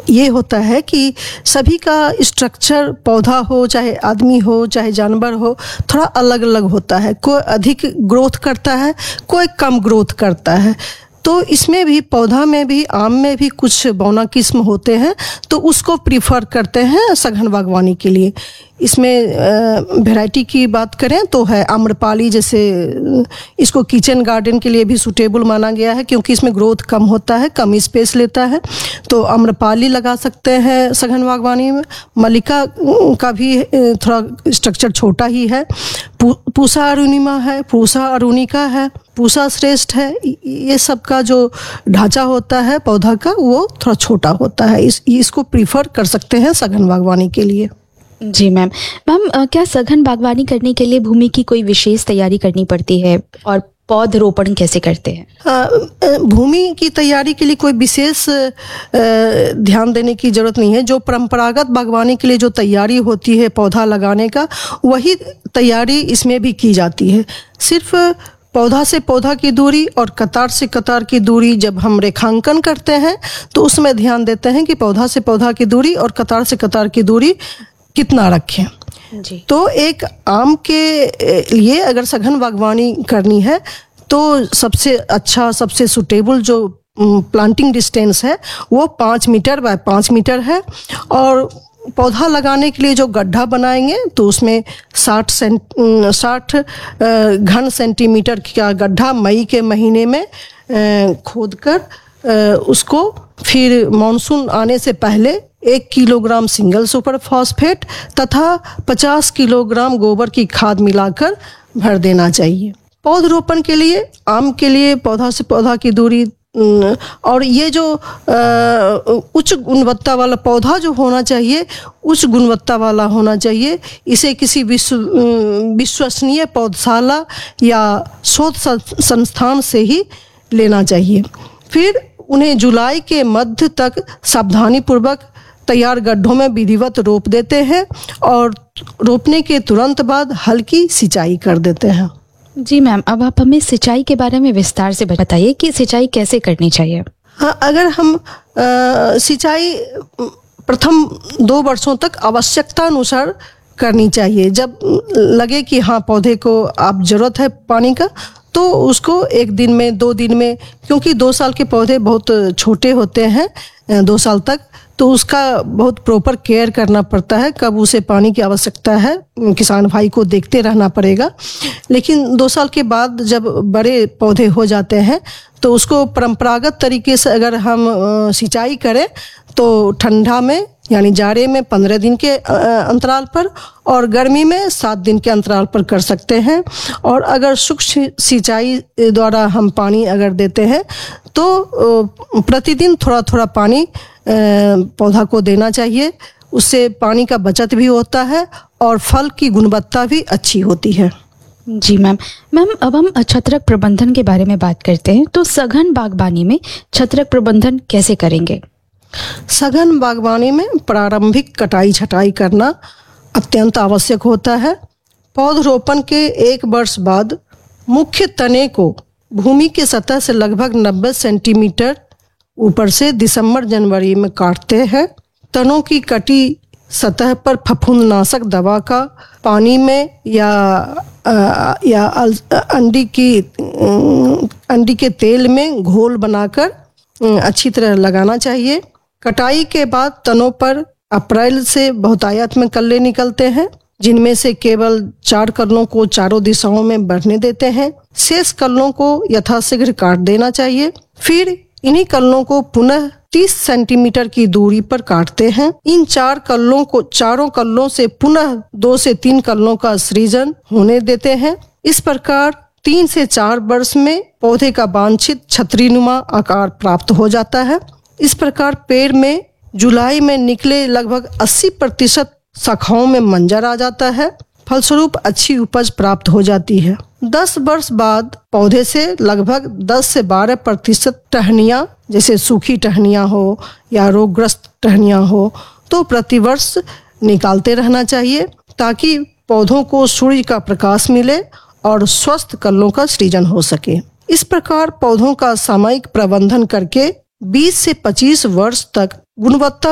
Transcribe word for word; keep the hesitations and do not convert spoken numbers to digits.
ये होता है कि सभी का स्ट्रक्चर, पौधा हो चाहे आदमी हो चाहे जानवर हो, थोड़ा अलग अलग होता है। कोई अधिक ग्रोथ करता है, कोई कम ग्रोथ करता है। तो इसमें भी, पौधा में भी, आम में भी कुछ बौना किस्म होते हैं, तो उसको प्रीफर करते हैं सघन बागवानी के लिए। इसमें वैरायटी की बात करें तो है आम्रपाली, जैसे इसको किचन गार्डन के लिए भी सूटेबल माना गया है क्योंकि इसमें ग्रोथ कम होता है, कम स्पेस लेता है। तो आम्रपाली लगा सकते हैं सघन बागवानी में। मल्लिका का भी थोड़ा स्ट्रक्चर छोटा ही है। पूसा अरुणिमा है, पूसा अरुणिका है, पूसा श्रेष्ठ है। ये सब का जो ढांचा होता है पौधा का वो थोड़ा छोटा होता है। इस इसको प्रीफर कर सकते हैं सघन बागवानी के लिए। जी मैम। मैम, क्या सघन बागवानी करने के लिए भूमि की कोई विशेष तैयारी करनी पड़ती है और पौधरोपण कैसे करते हैं? भूमि की तैयारी के लिए कोई विशेष ध्यान देने की जरूरत नहीं है। जो परंपरागत बागवानी के लिए जो तैयारी होती है पौधा लगाने का, वही तैयारी इसमें भी की जाती है। सिर्फ पौधा से पौधा की दूरी और कतार से कतार की दूरी जब हम रेखांकन करते हैं तो उसमें ध्यान देते हैं कि पौधा से पौधा की दूरी और कतार से कतार की दूरी कितना रखें। जी। तो एक आम के लिए अगर सघन बागवानी करनी है तो सबसे अच्छा, सबसे सुटेबल जो प्लांटिंग डिस्टेंस है वो पाँच मीटर बाय पाँच मीटर है। और पौधा लगाने के लिए जो गड्ढा बनाएंगे तो उसमें साठ सेंट साठ घन सेंटीमीटर का गड्ढा मई के महीने में खोदकर उसको फिर मानसून आने से पहले एक किलोग्राम सिंगल सुपर फॉस्फेट तथा पचास किलोग्राम गोबर की खाद मिलाकर भर देना चाहिए। पौधरोपण के लिए, आम के लिए पौधा से पौधा की दूरी, और ये जो उच्च गुणवत्ता वाला पौधा जो होना चाहिए, उच्च गुणवत्ता वाला होना चाहिए। इसे किसी विश्व विश्वसनीय पौधशाला या शोध संस्थान से ही लेना चाहिए। फिर उन्हें जुलाई के मध्य तक सावधानी पूर्वक तैयार गड्ढों में विधिवत रोप देते हैं और रोपने के तुरंत बाद हल्की सिंचाई कर देते हैं। जी मैम, अब आप हमें सिंचाई के बारे में विस्तार से बताइए कि सिंचाई कैसे करनी चाहिए। हाँ, अगर हम सिंचाई प्रथम दो वर्षों तक आवश्यकता अनुसार करनी चाहिए। जब लगे कि हाँ पौधे को आप जरूरत है पानी का, तो उसको एक दिन में, दो दिन में, क्योंकि दो साल के पौधे बहुत छोटे होते हैं, दो साल तक, तो उसका बहुत प्रॉपर केयर करना पड़ता है। कब उसे पानी की आवश्यकता है किसान भाई को देखते रहना पड़ेगा। लेकिन दो साल के बाद जब बड़े पौधे हो जाते हैं तो उसको परंपरागत तरीके से अगर हम सिंचाई करें तो ठंडा में यानी जाड़े में पंद्रह दिन के अंतराल पर और गर्मी में सात दिन के अंतराल पर कर सकते हैं। और अगर सूक्ष्म सिंचाई द्वारा हम पानी अगर देते हैं तो प्रतिदिन थोड़ा थोड़ा पानी पौधा को देना चाहिए। उससे पानी का बचत भी होता है और फल की गुणवत्ता भी अच्छी होती है। जी मैम। मैम, अब हम छत्रक प्रबंधन के बारे में बात करते हैं। तो सघन बागवानी में छत्रक प्रबंधन कैसे करेंगे? सघन बागवानी में प्रारंभिक कटाई छटाई करना अत्यंत आवश्यक होता है। पौधरोपण के एक वर्ष बाद मुख्य तने को भूमि के सतह से लगभग नब्बे सेंटीमीटर ऊपर से दिसंबर जनवरी में काटते हैं। तनों की कटी सतह पर फफूंदनाशक दवा का पानी में या आ, या अंडी की अंडी के तेल में घोल बनाकर अच्छी तरह लगाना चाहिए। कटाई के बाद तनों पर अप्रैल से बहुतायत में कल्ले निकलते हैं, जिनमें से केवल चार कल्लों को चारों दिशाओं में बढ़ने देते हैं। शेष कल्लों को यथाशीघ्र काट देना चाहिए। फिर इन्हीं कल्लों को पुनः तीस सेंटीमीटर की दूरी पर काटते हैं। इन चार कल्लों को चारों कल्लों से पुनः दो से तीन कल्लों का सृजन होने देते हैं। इस प्रकार तीन से चार वर्ष में पौधे का वांछित छतरीनुमा आकार प्राप्त हो जाता है। इस प्रकार पेड़ में जुलाई में निकले लगभग अस्सी प्रतिशत शाखाओं में मंजर आ जाता है। फलस्वरूप अच्छी उपज प्राप्त हो जाती है। दस वर्ष बाद पौधे से लगभग दस से बारह प्रतिशत टहनियाँ, जैसे सूखी टहनियाँ हो या रोगग्रस्त टहनियाँ हो, तो प्रतिवर्ष निकालते रहना चाहिए ताकि पौधों को सूर्य का प्रकाश मिले और स्वस्थ कल्लों का सृजन हो सके। इस प्रकार पौधों का सामयिक प्रबंधन करके बीस से पच्चीस वर्ष तक गुणवत्ता